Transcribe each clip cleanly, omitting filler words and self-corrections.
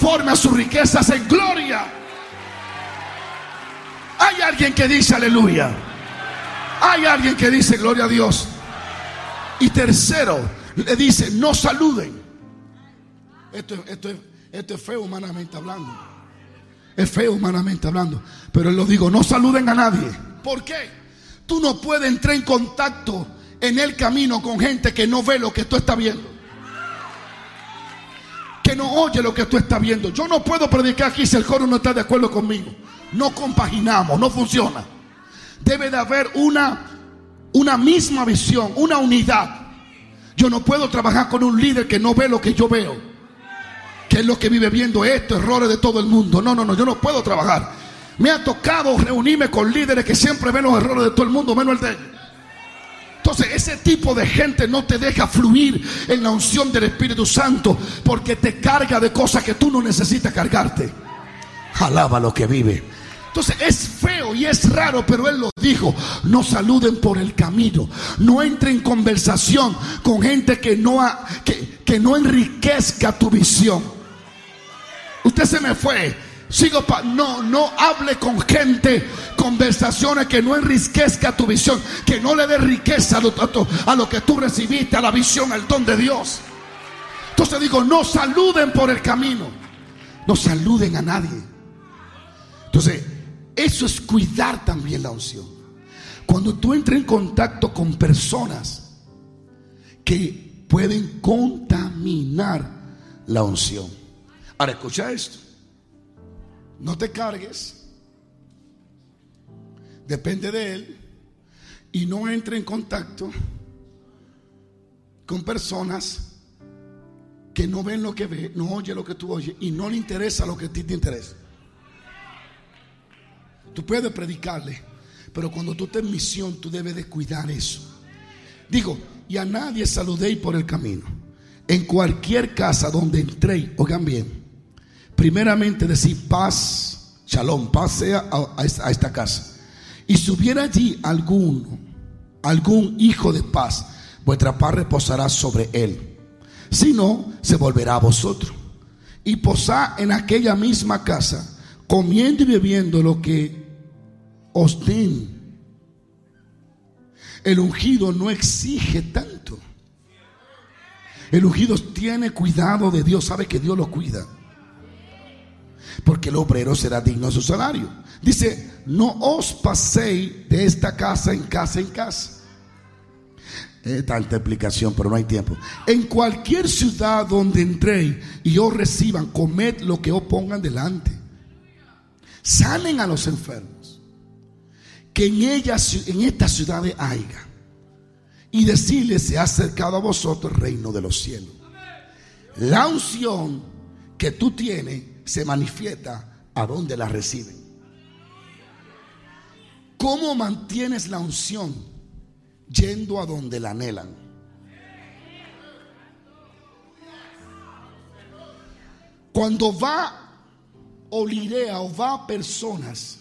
conforme a sus riquezas en gloria. Hay alguien que dice aleluya. Hay alguien que dice gloria a Dios. Y tercero, le dice no saluden. Esto es feo humanamente hablando. Es feo humanamente hablando. Pero lo digo, no saluden a nadie. ¿Por qué? Tú no puedes entrar en contacto en el camino con gente que no ve lo que tú estás viendo, que no oye lo que tú estás viendo. Yo no puedo predicar aquí si el coro no está de acuerdo conmigo. No compaginamos, no funciona. Debe de haber una misma visión, una unidad. Yo no puedo trabajar con un líder que no ve lo que yo veo, que es lo que vive viendo errores de todo el mundo. No, yo no puedo trabajar. Me ha tocado reunirme con líderes que siempre ven los errores de todo el mundo menos el de ellos. Entonces ese tipo de gente no te deja fluir en la unción del Espíritu Santo, porque te carga de cosas que tú no necesitas cargarte. Alaba lo que vive. Entonces es feo y es raro, pero Él lo dijo: no saluden por el camino, no entren en conversación con gente que no enriquezca tu visión. Usted se me fue. No hable con gente, conversaciones que no enriquezca tu visión, que no le dé riqueza a lo que tú recibiste, a la visión, al don de Dios. Entonces digo, no saluden por el camino, no saluden a nadie. Entonces eso es cuidar también la unción. Cuando tú entras en contacto con personas que pueden contaminar la unción. Ahora escucha esto. No te cargues, depende de Él, y no entre en contacto con personas que no ven lo que ves, no oye lo que tú oyes y no le interesa lo que a ti te interesa. Tú puedes predicarle, pero cuando tú estés en misión, tú debes de cuidar eso. Digo, y a nadie saludéis por el camino. En cualquier casa donde entréis, oigan bien, primeramente decir paz, shalom, paz sea a esta casa. Y si hubiera allí algún hijo de paz, vuestra paz reposará sobre él. Si no, se volverá a vosotros. Y posad en aquella misma casa, comiendo y bebiendo lo que os den. El ungido no exige tanto. El ungido tiene cuidado de Dios, sabe que Dios lo cuida, porque el obrero será digno de su salario. Dice, no os paséis de esta casa en casa en casa. Tanta explicación, pero no hay tiempo. En cualquier ciudad donde entréis y os reciban, comed lo que os pongan delante. Sanen a los enfermos que en estas ciudades haya, y decirles: se ha acercado a vosotros el reino de los cielos. La unción que tú tienes se manifiesta a donde la reciben. ¿Cómo mantienes la unción? Yendo a donde la anhelan. Cuando va olirea o va a personas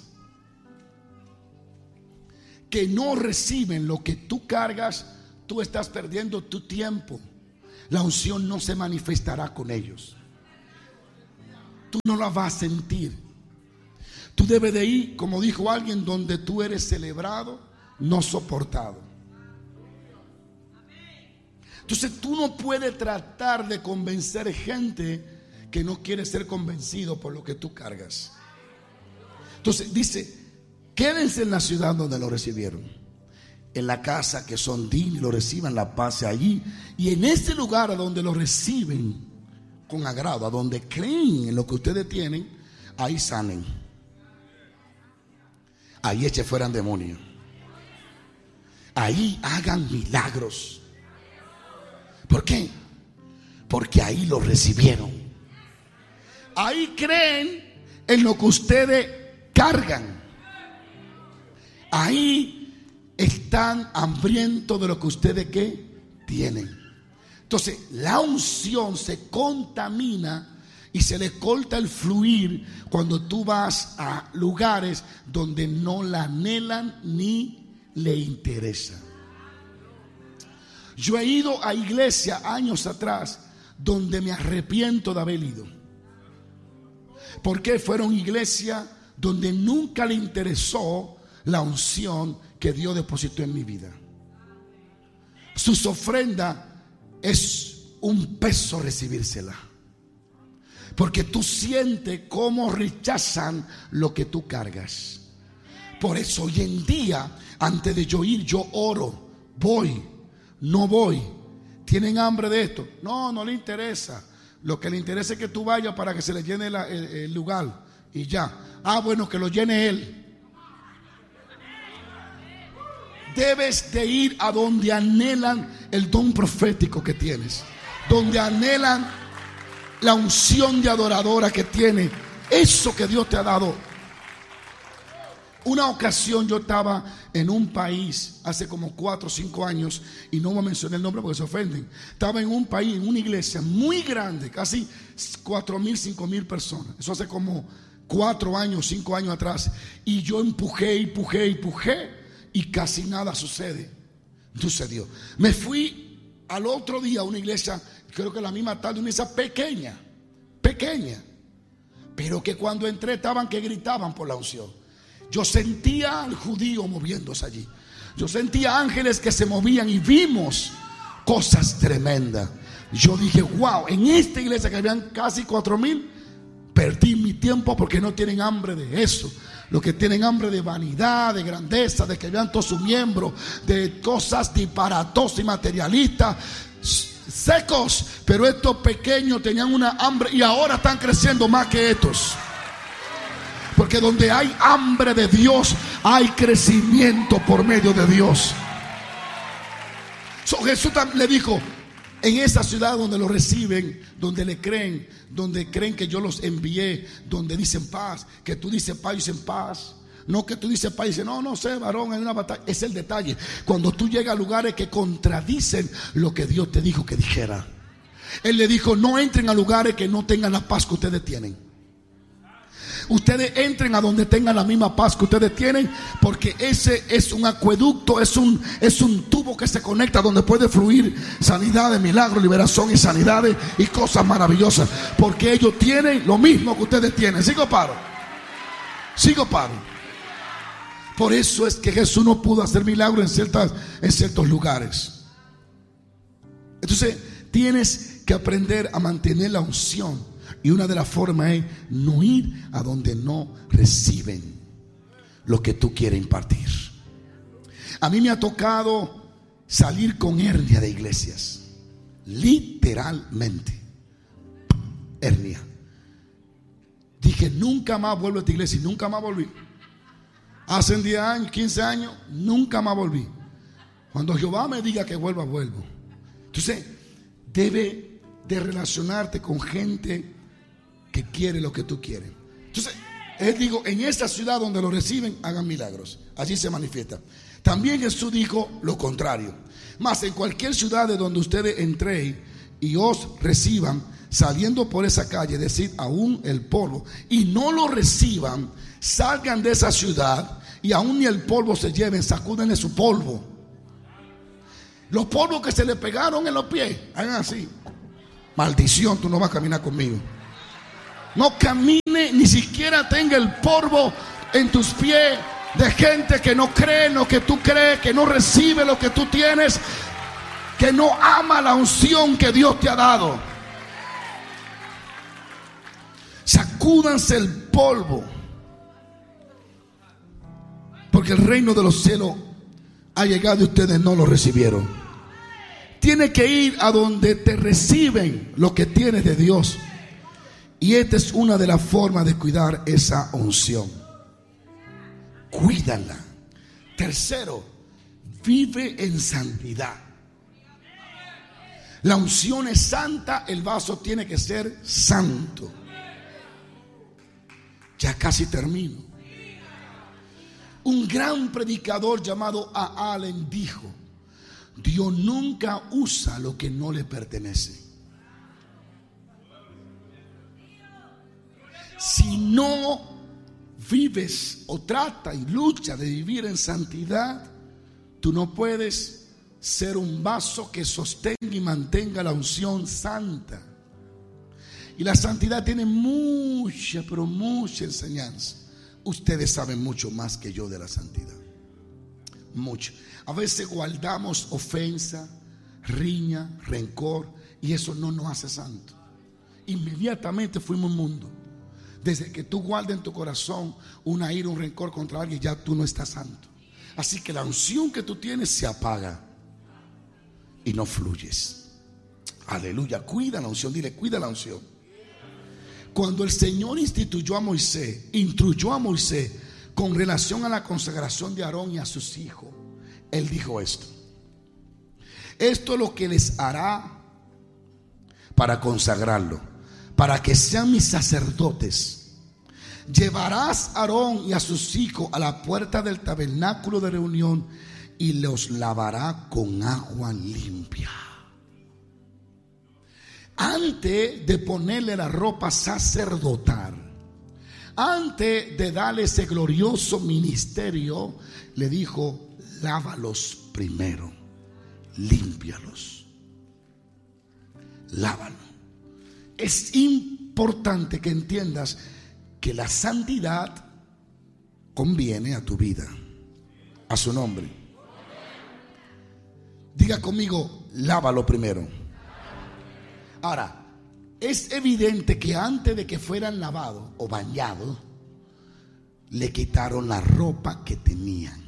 que no reciben lo que tú cargas, tú estás perdiendo tu tiempo. La unción no se manifestará con ellos. Tú no la vas a sentir. Tú debes de ir, como dijo alguien, donde tú eres celebrado, no soportado. Entonces tú no puedes tratar de convencer gente que no quiere ser convencido por lo que tú cargas. Entonces dice: quédense en la ciudad donde lo recibieron, en la casa que son dignos y lo reciban, la paz allí. Y en ese lugar a donde lo reciben con agrado, a donde creen en lo que ustedes tienen, ahí sanen, ahí echen fuera demonios, ahí hagan milagros. ¿Por qué? Porque ahí lo recibieron. Ahí creen en lo que ustedes cargan. Ahí están hambrientos de lo que ustedes tienen. Entonces la unción se contamina y se le corta el fluir cuando tú vas a lugares donde no la anhelan ni le interesa. Yo he ido a iglesia años atrás donde me arrepiento de haber ido. Porque fueron iglesias donde nunca le interesó la unción que Dios depositó en mi vida. Sus ofrendas es un peso recibírsela, porque tú sientes cómo rechazan lo que tú cargas. Por eso hoy en día, antes de yo ir, yo oro. Voy, no voy. ¿Tienen hambre de esto? No, no le interesa. Lo que le interesa es que tú vayas para que se le llene el lugar y ya. Ah, bueno, que lo llene él. Debes de ir a donde anhelan el don profético que tienes, donde anhelan la unción de adoradora que tiene, eso que Dios te ha dado. Una ocasión yo estaba en un país hace como 4 o 5 años, y no me mencioné el nombre porque se ofenden. Estaba en un país, en una iglesia muy grande, casi 4,000, 5,000 personas. Eso hace como 4 años, 5 años atrás. Y yo empujé y casi nada sucedió. Me fui al otro día a una iglesia, creo que la misma tarde, una iglesia pequeña, pero que cuando entré estaban que gritaban por la unción. Yo sentía al judío moviéndose allí. Yo sentía ángeles que se movían y vimos cosas tremendas. Yo dije, wow, en esta iglesia que habían casi 4,000, perdí mi tiempo porque no tienen hambre de eso. Los que tienen hambre de vanidad, de grandeza, de que vean todos sus miembros, de cosas disparatosas y materialistas, secos. Pero estos pequeños tenían una hambre y ahora están creciendo más que estos. Porque donde hay hambre de Dios, hay crecimiento por medio de Dios. Jesús le dijo, en esa ciudad donde lo reciben, donde le creen, donde creen que yo los envié, donde dicen paz, que tú dices paz y dicen paz. No que tú dices paz y dicen, no sé, varón, hay una batalla. Es el detalle. Cuando tú llegas a lugares que contradicen lo que Dios te dijo que dijera. Él le dijo, no entren a lugares que no tengan la paz que ustedes tienen. Ustedes entren a donde tengan la misma paz que ustedes tienen, porque ese es un acueducto, es un tubo que se conecta donde puede fluir sanidades, milagros, liberación y sanidades y cosas maravillosas, porque ellos tienen lo mismo que ustedes tienen. Sigo paro. Por eso es que Jesús no pudo hacer milagros en ciertos lugares. Entonces tienes que aprender a mantener la unción. Y una de las formas es no ir a donde no reciben lo que tú quieres impartir. A mí me ha tocado salir con hernia de iglesias. Literalmente. Hernia. Dije, nunca más vuelvo a esta iglesia. Y nunca más volví. Hace 10 años, 15 años, nunca más volví. Cuando Jehová me diga que vuelva, vuelvo. Entonces, debe de relacionarte con gente que quiere lo que tú quieres. Entonces, él dijo, en esta ciudad donde lo reciben, hagan milagros. Allí se manifiesta. También Jesús dijo lo contrario. Mas en cualquier ciudad de donde ustedes entréis y os reciban, saliendo por esa calle, decid aún el polvo, y no lo reciban, salgan de esa ciudad y aún ni el polvo se lleven, sacúdenle su polvo. Los polvos que se le pegaron en los pies, hagan así. Maldición, tú no vas a caminar conmigo. No camine, ni siquiera tenga el polvo en tus pies de gente que no cree en lo que tú crees, que no recibe lo que tú tienes, que no ama la unción que Dios te ha dado. Sacúdanse el polvo, porque el reino de los cielos ha llegado y ustedes no lo recibieron. Tienes que ir a donde te reciben lo que tienes de Dios. Y esta es una de las formas de cuidar esa unción. Cuídala. Tercero, vive en santidad. La unción es santa, el vaso tiene que ser santo. Ya casi termino. Un gran predicador llamado A. Allen dijo: Dios nunca usa lo que no le pertenece. Si no vives o trata y lucha de vivir en santidad, tú no puedes ser un vaso que sostenga y mantenga la unción santa. Y la santidad tiene mucha, pero mucha enseñanza. Ustedes saben mucho más que yo de la santidad. Mucho. A veces guardamos ofensa, riña, rencor, y eso no nos hace santo. Inmediatamente fuimos inmundos. Desde que tú guardas en tu corazón una ira, un rencor contra alguien, ya tú no estás santo. Así que la unción que tú tienes se apaga y no fluyes. Aleluya. Cuida la unción. Dile, cuida la unción. Cuando el Señor instruyó a Moisés con relación a la consagración de Aarón y a sus hijos, Él dijo esto: esto es lo que les hará para consagrarlo, para que sean mis sacerdotes. Llevarás a Aarón y a sus hijos a la puerta del tabernáculo de reunión y los lavará con agua limpia. Antes de ponerle la ropa sacerdotal, antes de darle ese glorioso ministerio, le dijo: lávalos primero, límpialos, lávalos. Es importante que entiendas que la santidad conviene a tu vida. A su nombre. Diga conmigo: lávalo primero. Ahora, es evidente que antes de que fueran lavados o bañados, le quitaron la ropa que tenían.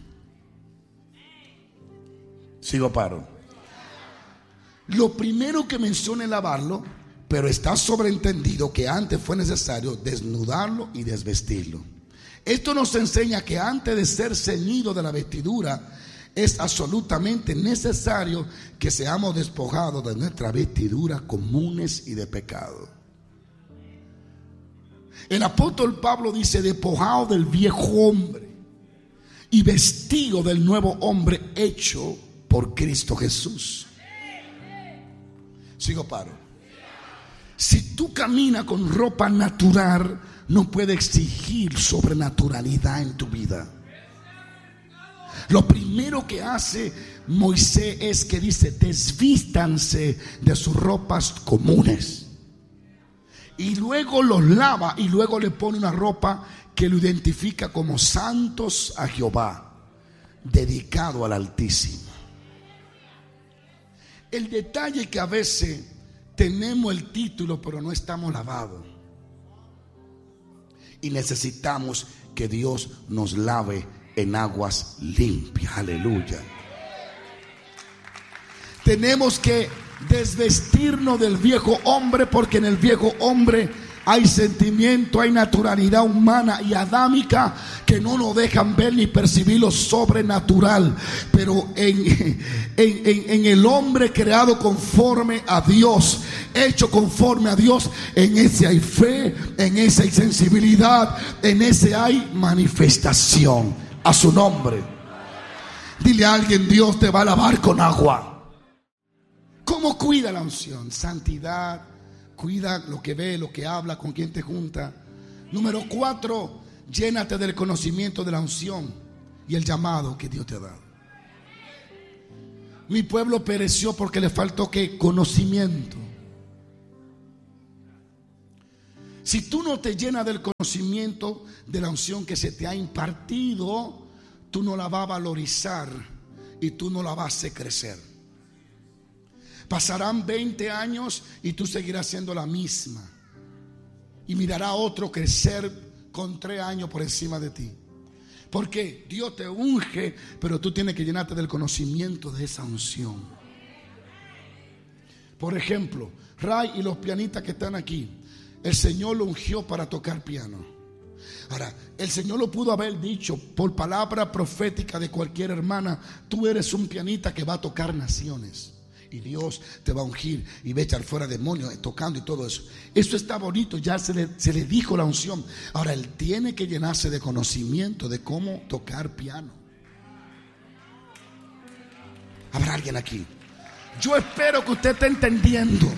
Sigo, paro. Lo primero que menciona es lavarlo, pero está sobreentendido que antes fue necesario desnudarlo y desvestirlo. Esto nos enseña que antes de ser ceñido de la vestidura, es absolutamente necesario que seamos despojados de nuestras vestiduras comunes y de pecado. El apóstol Pablo dice: despojado del viejo hombre y vestido del nuevo hombre hecho por Cristo Jesús. Sigo, paro. Si tú caminas con ropa natural, no puedes exigir sobrenaturalidad en tu vida. Lo primero que hace Moisés es que dice: desvístanse de sus ropas comunes. Y luego los lava y luego le pone una ropa que lo identifica como santos a Jehová, dedicado al Altísimo. El detalle es que a veces tenemos el título pero no estamos lavados. Y necesitamos que Dios nos lave en aguas limpias. Aleluya. Tenemos que desvestirnos del viejo hombre, porque en el viejo hombre hay sentimiento, hay naturalidad humana y adámica que no nos dejan ver ni percibir lo sobrenatural. Pero en el hombre creado conforme a Dios, hecho conforme a Dios, en ese hay fe, en ese hay sensibilidad, en ese hay manifestación. A su nombre. Dile a alguien: Dios te va a lavar con agua. ¿Cómo cuida la unción? Santidad. Cuida lo que ve, lo que habla, con quién te junta. Número 4, llénate del conocimiento de la unción y el llamado que Dios te ha dado. Mi pueblo pereció porque le faltó ¿qué? Conocimiento. Si tú no te llenas del conocimiento de la unción que se te ha impartido, tú no la vas a valorizar y tú no la vas a hacer crecer. Pasarán 20 años y tú seguirás siendo la misma. Y mirará a otro crecer con 3 años por encima de ti. Porque Dios te unge, pero tú tienes que llenarte del conocimiento de esa unción. Por ejemplo, Ray y los pianistas que están aquí, el Señor lo ungió para tocar piano. Ahora, el Señor lo pudo haber dicho por palabra profética de cualquier hermana: tú eres un pianista que va a tocar naciones. Y Dios te va a ungir y va a echar fuera demonios tocando y todo eso. Eso está bonito, ya se le dijo la unción. Ahora él tiene que llenarse de conocimiento de cómo tocar piano. ¿Habrá alguien aquí? Yo espero que usted esté entendiendo.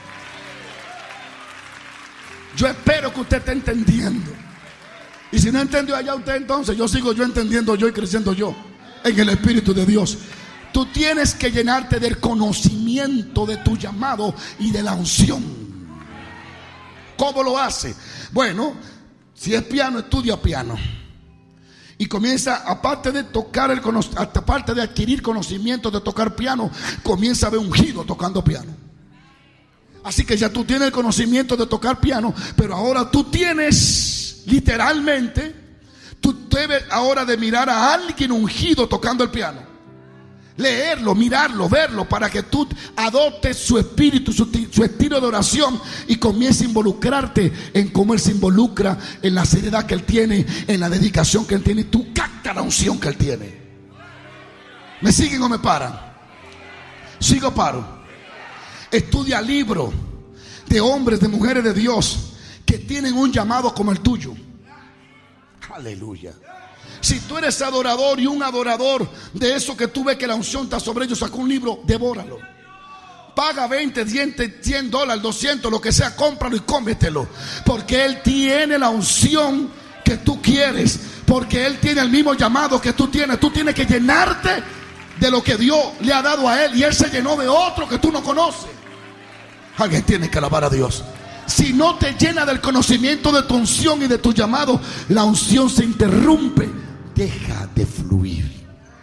Yo espero que usted esté entendiendo. Y si no entendió allá usted, entonces yo sigo yo entendiendo yo y creciendo yo en el Espíritu de Dios. Tú tienes que llenarte del conocimiento de tu llamado y de la unción. ¿Cómo lo hace? Bueno, si es piano, estudia piano. Y comienza, aparte de adquirir conocimiento de tocar piano, comienza a ver ungido tocando piano. Así que ya tú tienes el conocimiento de tocar piano, pero ahora tú tienes, literalmente, tú debes ahora de mirar a alguien ungido tocando el piano. Leerlo, mirarlo, verlo, para que tú adoptes su espíritu, su estilo de oración y comiences a involucrarte en cómo Él se involucra, en la seriedad que Él tiene, en la dedicación que Él tiene. Tú captas la unción que Él tiene. ¿Me siguen o me paran? Sigo, paro. Estudia libros de hombres, de mujeres de Dios que tienen un llamado como el tuyo. Aleluya. Si tú eres adorador y un adorador de eso que tú ves que la unción está sobre ellos, saca un libro, devóralo. Paga 20, 100 dólares, 200, lo que sea, cómpralo y cómetelo. Porque Él tiene la unción que tú quieres. Porque Él tiene el mismo llamado que tú tienes. Tú tienes que llenarte de lo que Dios le ha dado a Él. Y Él se llenó de otro que tú no conoces. Alguien tiene que alabar a Dios. Si no te llena del conocimiento de tu unción y de tu llamado, la unción se interrumpe. Deja de fluir.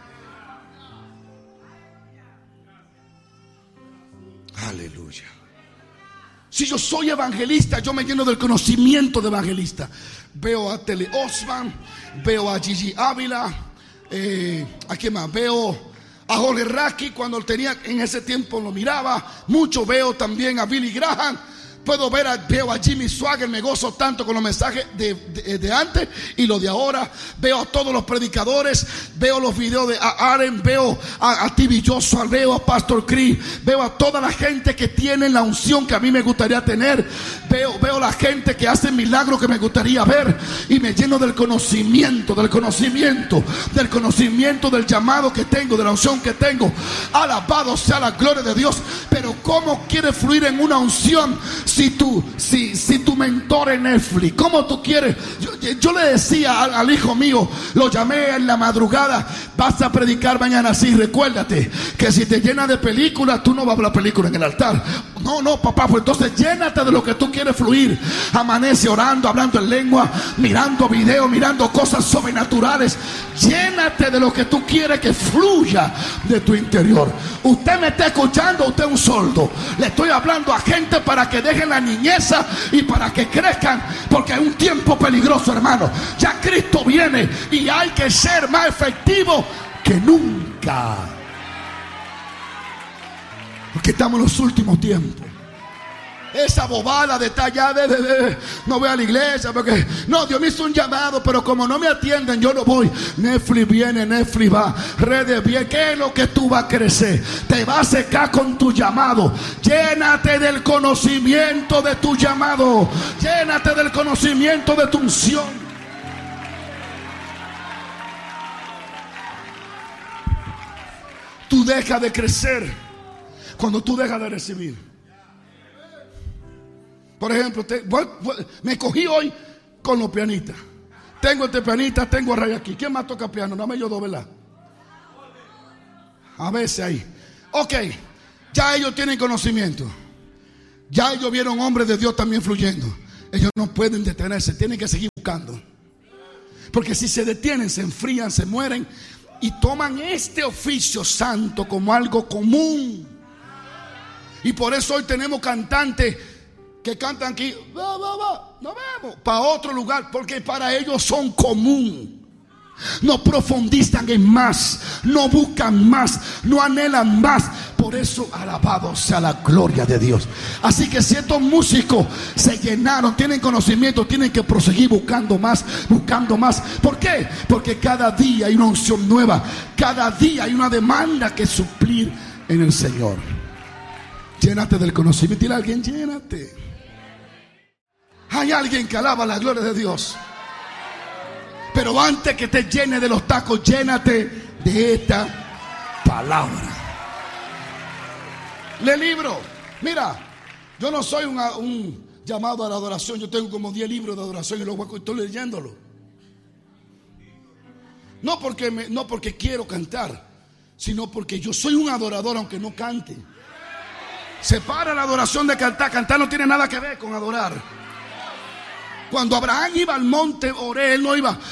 Aleluya. Si yo soy evangelista, yo me lleno del conocimiento de evangelista. Veo a Tele Osman, veo a Gigi Ávila, ¿a quién más? Veo a Jorge Raki cuando él tenía, en ese tiempo lo miraba mucho. Veo también a Billy Graham. Veo a Jimmy Swagger, me gozo tanto con los mensajes de antes y los de ahora. Veo a todos los predicadores, veo los videos de Aaron, veo a TV Joshua, veo a Pastor Chris, veo a toda la gente que tiene la unción que a mí me gustaría tener. Veo la gente que hace milagros que me gustaría ver, y me lleno del conocimiento del llamado que tengo, de la unción que tengo. Alabado sea la gloria de Dios. Pero ¿cómo quieres fluir en una unción si tu mentor es Netflix? ¿Cómo tú quieres? Yo le decía al hijo mío, lo llamé en la madrugada: vas a predicar mañana. Sí, recuérdate que si te llenas de películas, tú no vas a hablar película en el altar. No, papá, pues entonces llénate de lo que tú quieres fluir. Amanece orando, hablando en lengua, mirando videos, mirando cosas sobrenaturales. Llénate de lo que tú quieres que fluya de tu interior. Usted me está escuchando, usted es un sordo. Le estoy hablando a gente para que dejen la niñeza y para que crezcan, porque es un tiempo peligroso, hermano. Ya Cristo viene y hay que ser más efectivo que nunca, porque estamos en los últimos tiempos. Esa bobada de tallar no voy a la iglesia porque no, Dios me hizo un llamado, pero como no me atienden, yo no voy. Netflix viene, Netflix va, redes bien. ¿Qué es lo que tú vas a crecer? Te vas a secar con tu llamado. Llénate del conocimiento de tu llamado. Llénate del conocimiento de tu unción. Tú dejas de crecer cuando tú dejas de recibir. Por ejemplo, me cogí hoy con los pianistas. Tengo este pianista, tengo a Ray aquí. ¿Quién más toca piano? Nada más yo dos, ¿verdad? A veces ahí. Ok, ya ellos tienen conocimiento. Ya ellos vieron hombres de Dios también fluyendo. Ellos no pueden detenerse, tienen que seguir buscando. Porque si se detienen, se enfrían, se mueren y toman este oficio santo como algo común. Y por eso hoy tenemos cantantes que cantan aquí, nos vemos para otro lugar, porque para ellos son común. No profundizan en más, no buscan más, no anhelan más. Por eso, alabado sea la gloria de Dios. Así que si estos músicos se llenaron, tienen conocimiento, tienen que proseguir buscando más, buscando más. ¿Por qué? Porque cada día hay una unción nueva, cada día hay una demanda que suplir en el Señor. Llénate del conocimiento. Dile a alguien: llénate. Hay alguien que alaba la gloria de Dios. Pero antes que te llene de los tacos, llénate de esta palabra. Lee libro. Mira, yo no soy un llamado a la adoración. Yo tengo como 10 libros de adoración y los estoy leyéndolo. No porque quiero cantar, sino porque yo soy un adorador aunque no cante. Separa la adoración de cantar. Cantar no tiene nada que ver con adorar. Cuando Abraham iba al monte Oré, él no iba,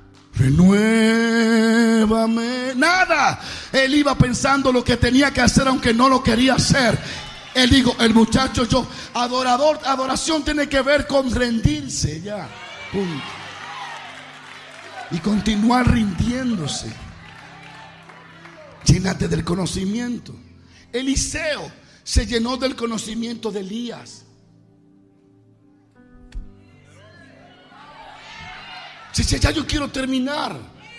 renuévame, nada. Él iba pensando lo que tenía que hacer, aunque no lo quería hacer. Él dijo, el muchacho, adoración tiene que ver con rendirse ya, punto. Y continuar rindiéndose. Llénate del conocimiento. Eliseo se llenó del conocimiento de Elías. Ya yo quiero terminar.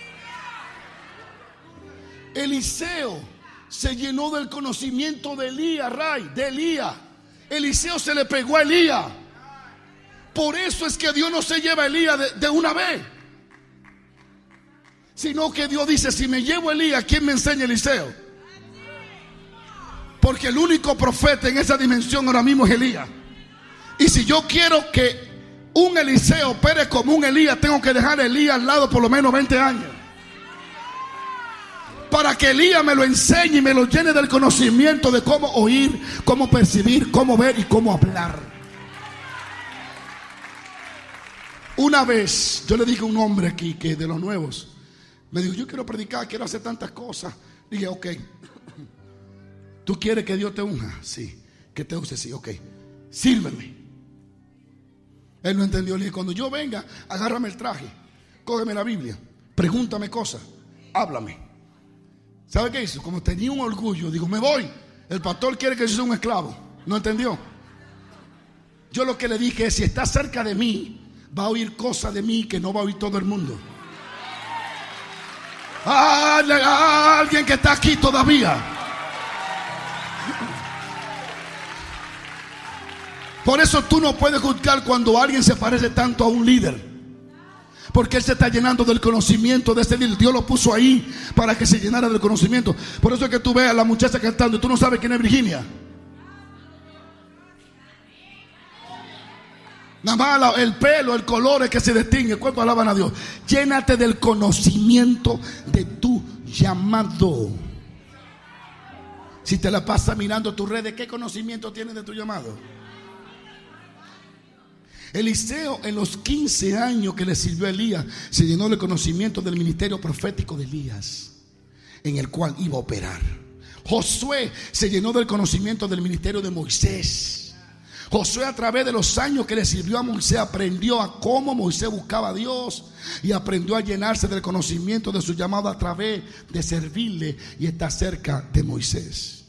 Eliseo se llenó del conocimiento de Elías, de Elías. Eliseo se le pegó a Elías. Por eso es que Dios no se lleva a Elías de una vez, sino que Dios dice, si me llevo a Elías, ¿quién me enseña a Eliseo? Porque el único profeta en esa dimensión ahora mismo es Elías. Y si yo quiero que un Eliseo opere como un Elías, tengo que dejar a Elías al lado por lo menos 20 años, para que Elías me lo enseñe y me lo llene del conocimiento de cómo oír, cómo percibir, cómo ver y cómo hablar. Una vez yo le dije a un hombre aquí, que de los nuevos, me dijo, yo quiero predicar, quiero hacer tantas cosas. Dije, ok, ¿tú quieres que Dios te unja? Sí. Que te use, sí, ok. Sírveme. Él no entendió. Le dije, cuando yo venga, agárrame el traje, cógeme la Biblia, pregúntame cosas, háblame. ¿Sabe qué hizo? Como tenía un orgullo, digo, me voy. El pastor quiere que yo sea un esclavo. ¿No entendió? Yo lo que le dije es, si está cerca de mí, va a oír cosas de mí que no va a oír todo el mundo. Alguien que está aquí todavía. Por eso tú no puedes juzgar cuando alguien se parece tanto a un líder, porque él se está llenando del conocimiento de ese líder. Dios lo puso ahí para que se llenara del conocimiento. Por eso es que tú ves a la muchacha cantando y tú no sabes quién es Virginia. Nada más el pelo, el color es que se distingue. ¿Cuánto alaban a Dios? Llénate del conocimiento de tu llamado. Si te la pasas mirando tus redes, ¿qué conocimiento tienes de tu llamado? Eliseo, en los 15 años que le sirvió a Elías, se llenó del conocimiento del ministerio profético de Elías, en el cual iba a operar. Josué se llenó del conocimiento del ministerio de Moisés. Josué, a través de los años que le sirvió a Moisés, aprendió a cómo Moisés buscaba a Dios y aprendió a llenarse del conocimiento de su llamado a través de servirle y estar cerca de Moisés.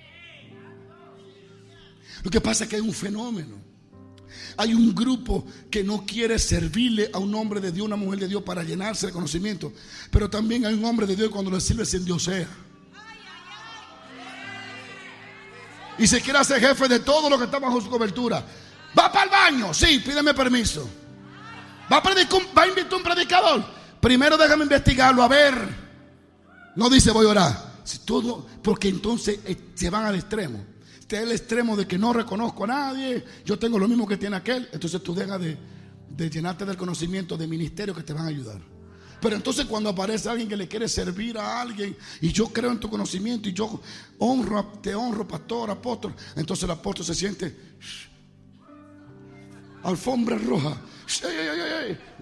Lo que pasa es que hay un fenómeno. Hay un grupo que no quiere servirle a un hombre de Dios, una mujer de Dios, para llenarse de conocimiento. Pero también hay un hombre de Dios que cuando le sirve se endiosea y se quiere hacer jefe de todo lo que está bajo su cobertura. ¿Va para el baño? Sí, pídeme permiso. ¿Va a invitar un predicador? Primero déjame investigarlo, a ver. No dice voy a orar. Todo, porque entonces se van al extremo. Este es el extremo de que no reconozco a nadie, yo tengo lo mismo que tiene aquel. Entonces tú dejas de llenarte del conocimiento de ministerios que te van a ayudar. Pero entonces cuando aparece alguien que le quiere servir a alguien, y yo creo en tu conocimiento y yo te honro, pastor, apóstol, entonces el apóstol se siente alfombra roja.